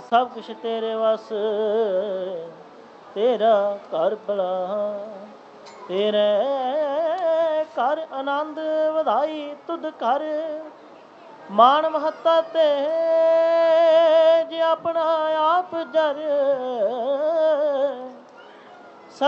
ਸਭ ਕੁਛ ਤੇਰੇ ਵਸ, ਤੇਰਾ ਘਰ ਭਲਾ। ਤੇਰੇ ਘਰ ਆਨੰਦ ਵਧਾਈ ਤੁਧ ਕਰ, ਮਾਣ ਮਹੱਤਾ ਤੇ ਜੇ ਆਪਣਾ ਆਪ ਜਰ।